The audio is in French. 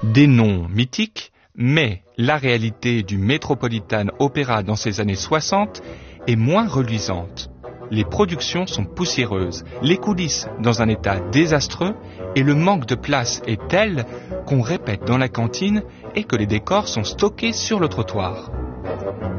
Des noms mythiques, mais la réalité du Metropolitan Opera dans ces années 60 est moins reluisante. Les productions sont poussiéreuses, les coulisses dans un état désastreux et le manque de place est tel qu'on répète dans la cantine et que les décors sont stockés sur le trottoir.